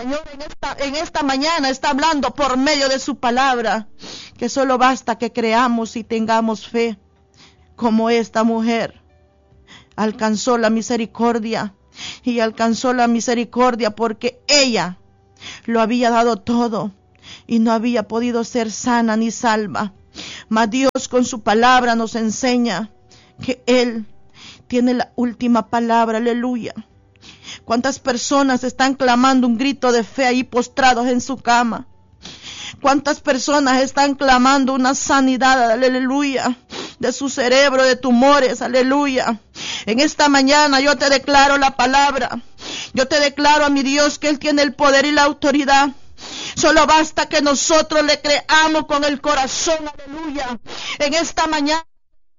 Señor en esta mañana está hablando por medio de su palabra, que solo basta que creamos y tengamos fe, como esta mujer alcanzó la misericordia, y alcanzó la misericordia porque ella lo había dado todo y no había podido ser sana ni salva. Mas Dios con su palabra nos enseña que Él tiene la última palabra. Aleluya. ¿Cuántas personas están clamando un grito de fe ahí postrados en su cama? ¿Cuántas personas están clamando una sanidad, aleluya, de su cerebro, de tumores, aleluya? En esta mañana yo te declaro la palabra. Yo te declaro a mi Dios que Él tiene el poder y la autoridad. Solo basta que nosotros le creamos con el corazón, aleluya. En esta mañana